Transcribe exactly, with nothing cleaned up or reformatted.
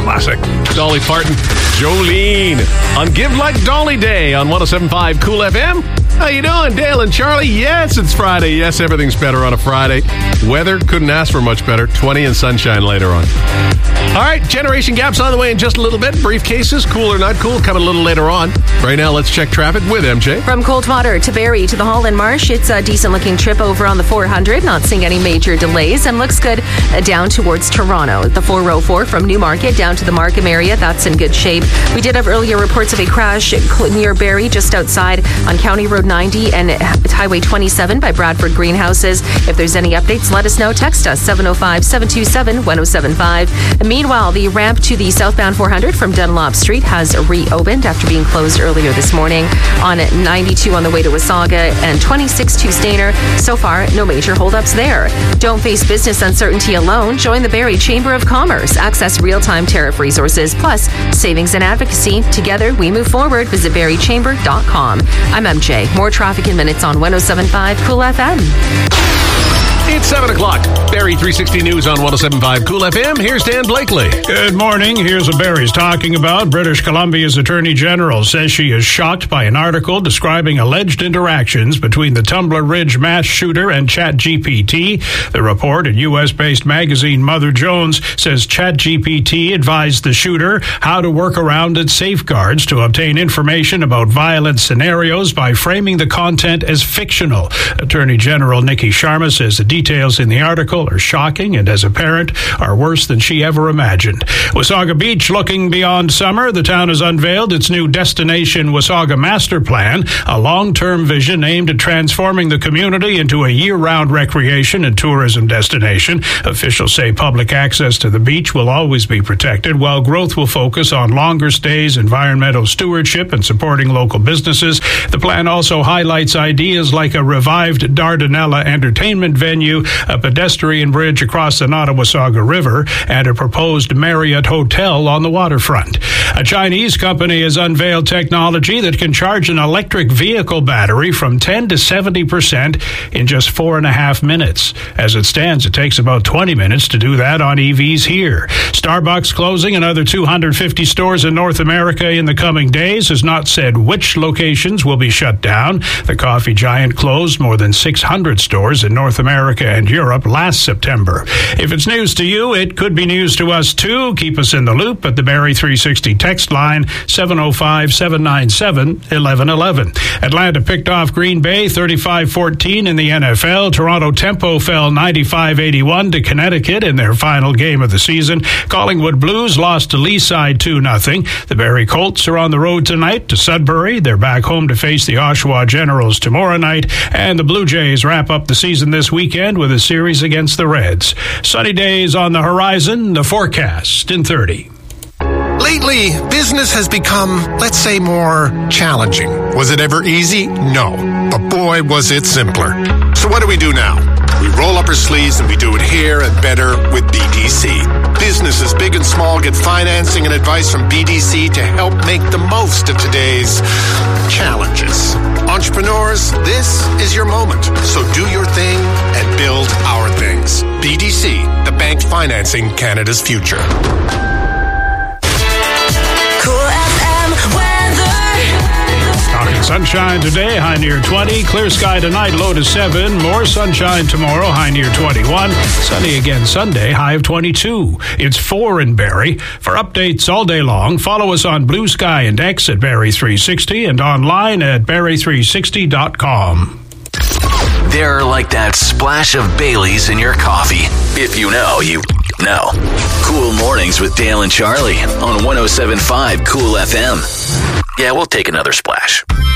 classic. Dolly Parton, Jolene, on Give Like Dolly Day on one oh seven point five Cool F M. How you doing, Dale and Charlie? Yes, it's Friday. Yes, everything's better on a Friday. Weather couldn't ask for much better. twenty and sunshine later on. All right, Generation Gap's on the way in just a little bit. Briefcases, cool or not cool, coming a little later on. Right now, let's check traffic with M J. From Coldwater to Barrie to the Holland Marsh, it's a decent-looking trip over on the four hundred. Not seeing any major delays, and looks good uh, down towards Toronto. The four oh four from Newmarket down to the Markham area, that's in good shape. We did have earlier reports of a crash near Barrie, just outside on County Road ninety and Highway twenty-seven by Bradford Greenhouses. If there's any updates, let us know. Text us seven oh five, seven two seven, one oh seven five. Meanwhile, the ramp to the southbound four hundred from Dunlop Street has reopened after being closed earlier this morning. On ninety-two on the way to Wasaga and twenty-six to Stayner. So far, no major holdups there. Don't face business uncertainty alone. Join the Barrie Chamber of Commerce. Access real-time tariff resources plus savings and advocacy. Together, we move forward. Visit barrie chamber dot com. I'm M J. More traffic in minutes on one oh seven point five Cool F M. It's seven o'clock. Barrie three sixty News on one oh seven point five Cool F M. Here's Dan Blakely. Good morning. Here's what Barrie's talking about. British Columbia's Attorney General says she is shocked by an article describing alleged interactions between the Tumbler Ridge mass shooter and ChatGPT. The report in U S-based magazine Mother Jones says ChatGPT advised the shooter how to work around its safeguards to obtain information about violent scenarios by framing the content as fictional. Attorney General Nikki Sharma says the details in the article are shocking and, as a parent, are worse than she ever imagined. Wasaga Beach looking beyond summer. The town has unveiled its new Destination Wasaga Master Plan, a long-term vision aimed at transforming the community into a year-round recreation and tourism destination. Officials say public access to the beach will always be protected, while growth will focus on longer stays, environmental stewardship, and supporting local businesses. The plan also highlights ideas like a revived Dardanella entertainment venue, a pedestrian bridge across the Nottawasaga River, and a proposed Marriott hotel on the waterfront. A Chinese company has unveiled technology that can charge an electric vehicle battery from ten to seventy percent in just four and a half minutes. As it stands, it takes about twenty minutes to do that on E Vs here. Starbucks closing another two hundred fifty stores in North America in the coming days, has not said which locations will be shut down. The coffee giant closed more than six hundred stores in North America and Europe last September. If it's news to you, it could be news to us too. Keep us in the loop at the Barrie three sixty text line seven oh five, seven nine seven, eleven eleven. Atlanta picked off Green Bay thirty-five fourteen in the N F L. Toronto Tempo fell ninety-five eighty-one to Connecticut in their final game of the season. Collingwood Blues lost to Leaside two nothing. The Barrie Colts are on the road tonight to Sudbury. They're back home to face the Oshawa Generals tomorrow night. And the Blue Jays wrap up the season this weekend with a series against the Reds. Sunny days on the horizon. The forecast in thirty. Lately, business has become, let's say, more challenging. Was it ever easy? No. But boy, was it simpler. So what do we do now? We roll up our sleeves and we do it here and better with B D C. Businesses big and small get financing and advice from B D C to help make the most of today's challenges. Entrepreneurs, this is your moment. So do your thing and build our things. B D C, the bank financing Canada's future. Talking sunshine today, high near twenty. Clear sky tonight, low to seven. More sunshine tomorrow, high near twenty-one. Sunny again Sunday, high of twenty-two. It's four in Barrie. For updates all day long, follow us on Blue Sky and X at Barrie three sixty and online at barrie three sixty dot com. They're like that splash of Baileys in your coffee. If you know, you know. Cool Mornings with Dale and Charlie on one oh seven point five Cool F M. Yeah, we'll take another splash.